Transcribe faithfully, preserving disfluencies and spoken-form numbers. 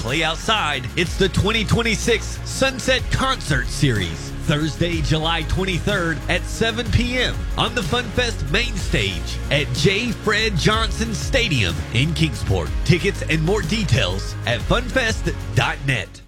play outside. It's the twenty twenty-six Sunset Concert Series, Thursday, July twenty-third at seven p.m. on the FunFest main stage at J. Fred Johnson Stadium in Kingsport. Tickets and more details at funfest dot net.